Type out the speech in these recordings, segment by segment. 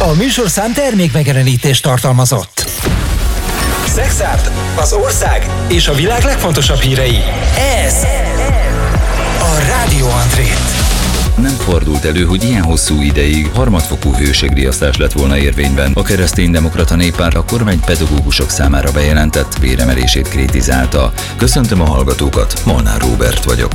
A műsorszám termékmegjelenítést tartalmazott. Szexárd, az ország és a világ legfontosabb hírei. Ez a Rádió Andrét. Nem fordult elő, hogy ilyen hosszú ideig harmadfokú hőségriasztás lett volna érvényben. A Kereszténydemokrata Néppárt a kormány pedagógusok számára bejelentett béremelését kritizálta. Köszöntöm a hallgatókat, Molnár Róbert vagyok.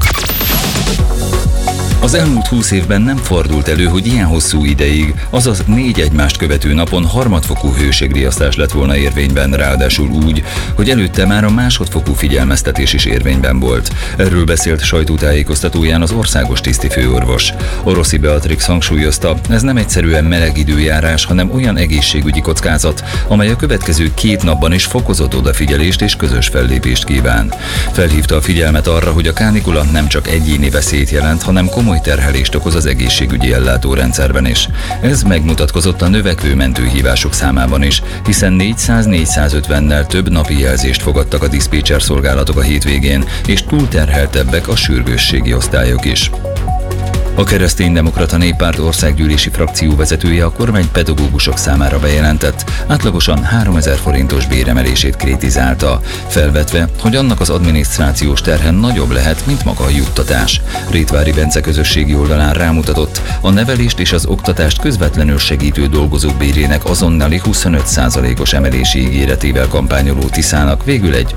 Az elmúlt 20 évben nem fordult elő, hogy ilyen hosszú ideig, azaz 4 egymást követő napon harmadfokú hőségriasztás lett volna érvényben, ráadásul úgy, hogy előtte már a másodfokú figyelmeztetés is érvényben volt. Erről beszélt sajtótájékoztatóján az országos tisztifőorvos. Oroszi Beatrix hangsúlyozta, ez nem egyszerűen meleg időjárás, hanem olyan egészségügyi kockázat, amely a következő 2 napban is fokozott odafigyelést és közös fellépést kíván. Felhívta a figyelmet arra, hogy a kánikula nem csak egyéni veszélyt jelent, hanem komoly terhelést okoz az egészségügyi ellátórendszerben is. Ez megmutatkozott a növekvő mentőhívások számában is, hiszen 400-450-nel több napi jelzést fogadtak a diszpécser szolgálatok a hétvégén, és túlterheltebbek a sürgősségi osztályok is. A Kereszténydemokrata Néppárt országgyűlési frakcióvezetője a kormány pedagógusok számára bejelentett, átlagosan 3000 forintos béremelését kritizálta, felvetve, hogy annak az adminisztrációs terhe nagyobb lehet, mint maga a juttatás. Rétvári Bence közösségi oldalán rámutatott, a nevelést és az oktatást közvetlenül segítő dolgozók bérének azonnali 25%-os emelési ígéretével kampányoló Tiszának végül egy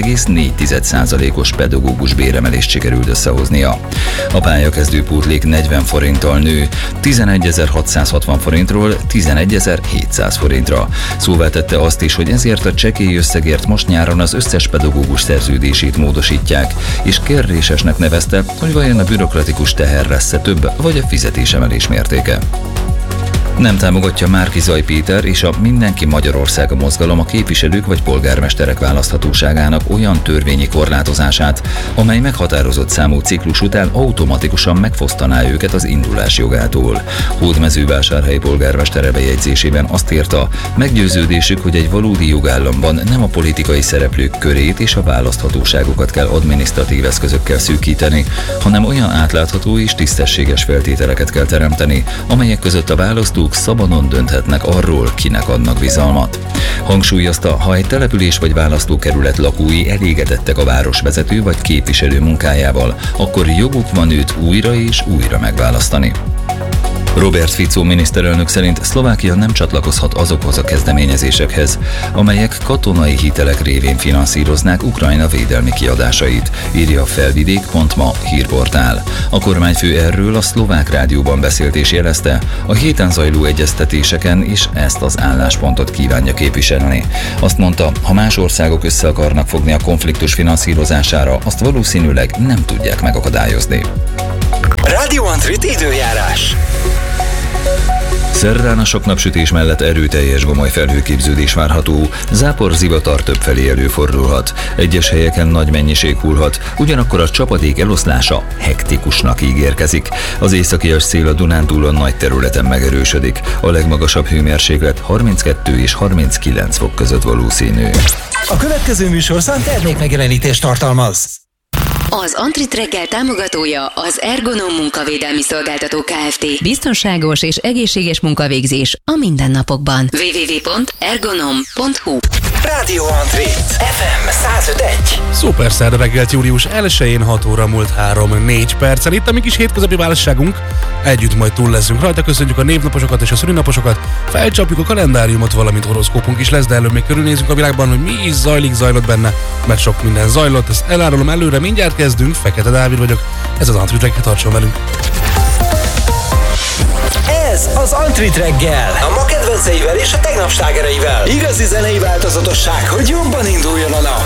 0,4%-os pedagógus béremelést sikerült összehoznia. A pályakezdő pótlék 40 forinttal nő, 11.660 forintról 11.700 forintra. Szóvá tette azt is, hogy ezért a csekély összegért most nyáron az összes pedagógus szerződését módosítják, és kérdésesnek nevezte, hogy vajon a bürokratikus teher lesz-e több, vagy a fizetésemelés mértéke. Nem támogatja Márki-Zay Péter és a Mindenki Magyarországa mozgalom a képviselők vagy polgármesterek választhatóságának olyan törvényi korlátozását, amely meghatározott számú ciklus után automatikusan megfosztaná őket az indulás jogától. Hódmezővásárhely polgármestere bejegyzésében azt írta, meggyőződésük, hogy egy valódi jogállamban nem a politikai szereplők körét és a választhatóságokat kell adminisztratív eszközökkel szűkíteni, hanem olyan átlátható és tisztességes feltételeket kell teremteni, amelyek között a választók szabadon dönthetnek arról, kinek adnak bizalmat. Hangsúlyozta, ha egy település vagy választókerület lakói elégedettek a városvezető vagy képviselő munkájával, akkor joguk van őt újra és újra megválasztani. Robert Fico miniszterelnök szerint Szlovákia nem csatlakozhat azokhoz a kezdeményezésekhez, amelyek katonai hitelek révén finanszíroznák Ukrajna védelmi kiadásait, írja a Felvidék.ma hírportál. A kormányfő erről a szlovák rádióban beszélt és jelezte, a héten zajló egyeztetéseken is ezt az álláspontot kívánja képviselni. Azt mondta, ha más országok össze akarnak fogni a konfliktus finanszírozására, azt valószínűleg nem tudják megakadályozni. Rádió Andrét időjárás. Szerdán a sok napsütés mellett erőteljes gomoly felhőképződés várható, zápor-zivatar többfelé előfordulhat, egyes helyeken nagy mennyiség hullhat, ugyanakkor a csapadék eloszlása hektikusnak ígérkezik. Az északi szél a Dunántúlon nagy területen megerősödik, a legmagasabb hőmérséklet 32 és 39 fok között valószínű. A következő műsorszám termékmegjelenítést tartalmaz. Az Antrit reggel támogatója az Ergonom munkavédelmi szolgáltató Kft. Biztonságos és egészséges munkavégzés a mindennapokban. www.ergonom.hu. Rádió Andrét, FM 105.1. Szuper szerda reggelt július 1-én 6 óra múlt 3-4 percen. Itt a mi kis hétköznapi válságunk. Együtt majd túl leszünk rajta, köszönjük a névnaposokat és a szülinaposokat, felcsapjuk a kalendáriumot, valamint horoszkópunk is lesz, de előbb még körülnézünk a világban, hogy mi is zajlott benne, mert sok minden zajlott, ezt elárulom előre, mindjárt kezdünk, Fekete Dávid vagyok, ez az Antrit reggel, tartson velünk! Ez az Antrit reggel, a ma kedvenceivel és a tegnap slágereivel. Igazi zenei változatosság, hogy jobban induljon a nap.